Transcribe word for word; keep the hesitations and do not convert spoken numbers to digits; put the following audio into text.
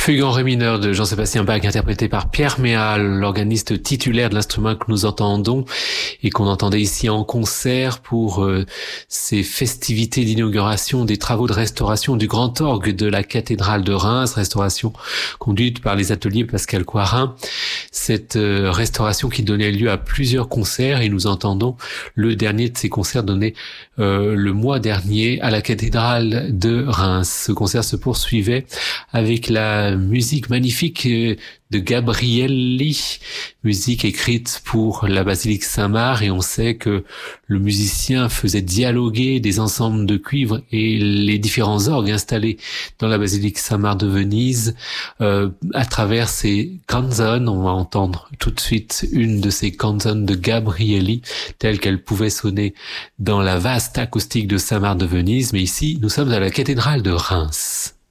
Fugue en ré mineur de Jean-Sébastien Bach, interprété par Pierre Méal, l'organiste titulaire de l'instrument que nous entendons et qu'on entendait ici en concert pour euh, ces festivités d'inauguration des travaux de restauration du grand orgue de la cathédrale de Reims, restauration conduite par les ateliers Pascal Coirin. Cette euh, restauration qui donnait lieu à plusieurs concerts, et nous entendons le dernier de ces concerts donné euh, le mois dernier à la cathédrale de Reims. Ce concert se poursuivait avec la musique magnifique de Gabrielli, musique écrite pour la basilique Saint-Marc, et on sait que le musicien faisait dialoguer des ensembles de cuivre et les différents orgues installés dans la basilique Saint-Marc de Venise euh, à travers ces canzones. On va entendre tout de suite une de ces canzones de Gabrielli telle qu'elle pouvait sonner dans la vaste acoustique de Saint-Marc de Venise, mais ici nous sommes à la cathédrale de Reims.